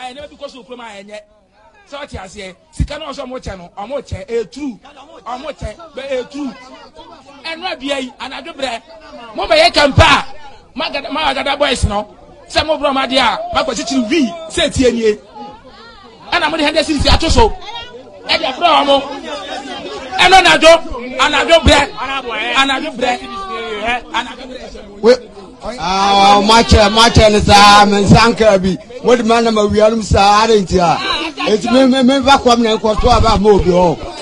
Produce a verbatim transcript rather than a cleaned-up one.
I never because of Proma and yet. So what you say, Sikan also more channel, or more chair, a true, or more chair, but a true. And not be and I do bread. Mobile Campa, Magada boys, no. Some of Romadia, my position V, said Tierney. And I'm going to hand this to Atoso. And a promo. And another, another bread, another bread, another. Ah, much, much, and Sam and Sankabi. What man am I? We are sorry. It's me, me, me, back one and quarter about mobile.